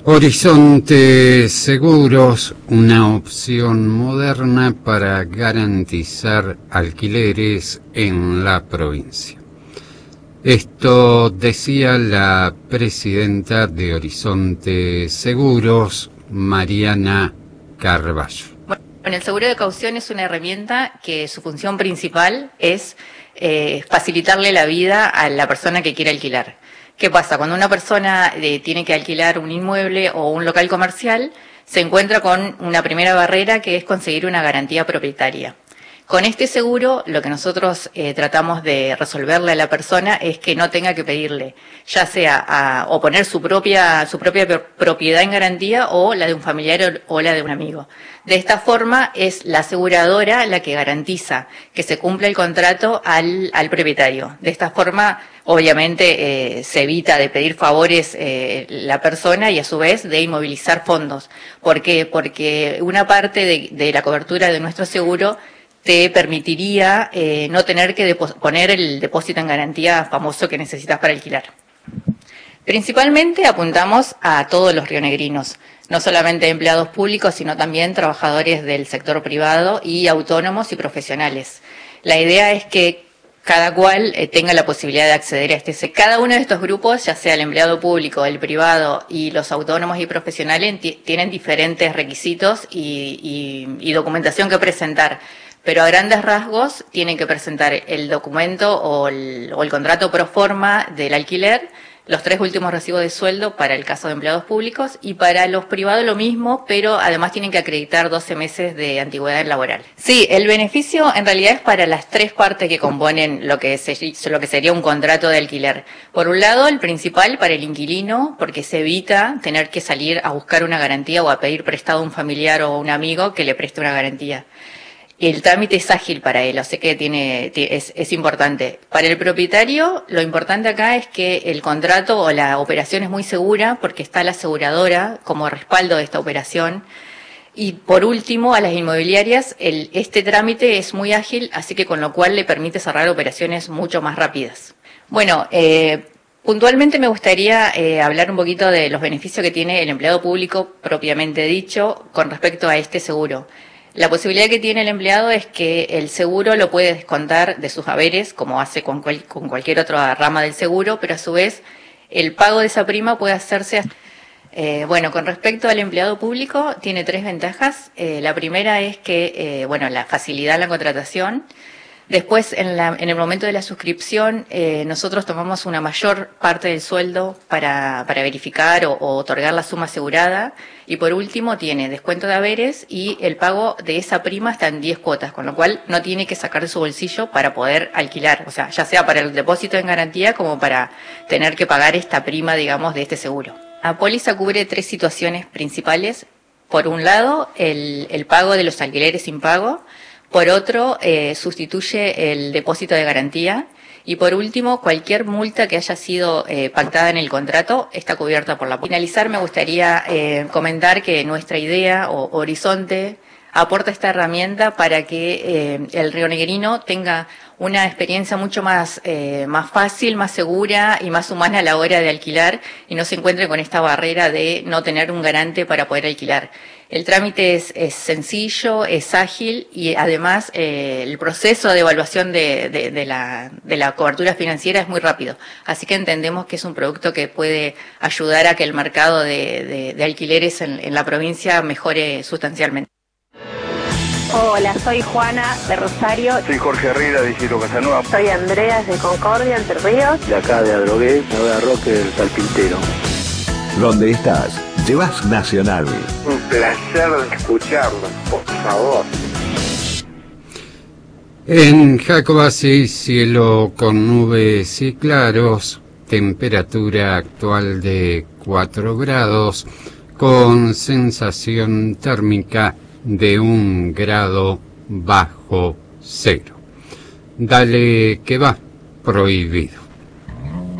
Horizonte Seguros, una opción moderna para garantizar alquileres en la provincia. Esto decía la presidenta de Horizonte Seguros, Mariana Carballo. Bueno, el seguro de caución es una herramienta que su función principal es facilitarle la vida a la persona que quiere alquilar. ¿Qué pasa? Cuando una persona tiene que alquilar un inmueble o un local comercial, se encuentra con una primera barrera que es conseguir una garantía propietaria. Con este seguro, lo que nosotros tratamos de resolverle a la persona es que no tenga que pedirle, ya sea o poner su propia propiedad en garantía o la de un familiar o la de un amigo. De esta forma es la aseguradora la que garantiza que se cumpla el contrato al propietario. De esta forma, obviamente, se evita de pedir favores la persona y a su vez de inmovilizar fondos. ¿Por qué? Porque una parte de la cobertura de nuestro seguro te permitiría no tener que poner el depósito en garantía famoso que necesitas para alquilar. Principalmente apuntamos a todos los rionegrinos, no solamente empleados públicos, sino también trabajadores del sector privado y autónomos y profesionales. La idea es que cada cual tenga la posibilidad de acceder a cada uno de estos grupos, ya sea el empleado público, el privado y los autónomos y profesionales, tienen diferentes requisitos y documentación que presentar. Pero a grandes rasgos tienen que presentar el documento o el contrato pro forma del alquiler, los 3 últimos recibos de sueldo para el caso de empleados públicos y para los privados lo mismo, pero además tienen que acreditar 12 meses de antigüedad laboral. Sí, el beneficio en realidad es para las 3 partes que componen lo que sería un contrato de alquiler. Por un lado, el principal para el inquilino, porque se evita tener que salir a buscar una garantía o a pedir prestado a un familiar o a un amigo que le preste una garantía. El trámite es ágil para él, o sea que es importante. Para el propietario, lo importante acá es que el contrato o la operación es muy segura porque está la aseguradora como respaldo de esta operación. Y por último, a las inmobiliarias, este trámite es muy ágil, así que con lo cual le permite cerrar operaciones mucho más rápidas. Bueno, puntualmente me gustaría hablar un poquito de los beneficios que tiene el empleado público propiamente dicho con respecto a este seguro. La posibilidad que tiene el empleado es que el seguro lo puede descontar de sus haberes, como hace con cualquier otra rama del seguro, pero a su vez el pago de esa prima puede hacerse. Bueno, con respecto al empleado público, tiene 3 ventajas. La primera es que, la facilidad en la contratación. Después, en el momento de la suscripción, nosotros tomamos una mayor parte del sueldo para verificar o otorgar la suma asegurada. Y por último, tiene descuento de haberes y el pago de esa prima está en 10 cuotas, con lo cual no tiene que sacar de su bolsillo para poder alquilar. O sea, ya sea para el depósito en garantía como para tener que pagar esta prima, digamos, de este seguro. La póliza cubre 3 situaciones principales. Por un lado, el pago de los alquileres sin pago. Por otro, sustituye el depósito de garantía. Y por último, cualquier multa que haya sido pactada en el contrato está cubierta por la póliza. Para finalizar, me gustaría comentar que nuestra idea o Horizonte aporta esta herramienta para que el rionegrino tenga una experiencia mucho más fácil, más segura y más humana a la hora de alquilar y no se encuentre con esta barrera de no tener un garante para poder alquilar. El trámite es sencillo, es ágil y además el proceso de evaluación de la cobertura financiera es muy rápido. Así que entendemos que es un producto que puede ayudar a que el mercado de alquileres en la provincia mejore sustancialmente. Hola, soy Juana de Rosario. Soy Jorge Herrera de Isidro Casanova. Soy Andrea de Concordia, Entre Ríos. De acá de Adrogué, Nueva Roque del Salpintero. Donde estás, llevas Nacional. Un placer escucharlo, por favor. En Jacobasi, cielo con nubes y claros, temperatura actual de 4 grados, con sensación térmica de 1 grado bajo cero. Dale que va, prohibido.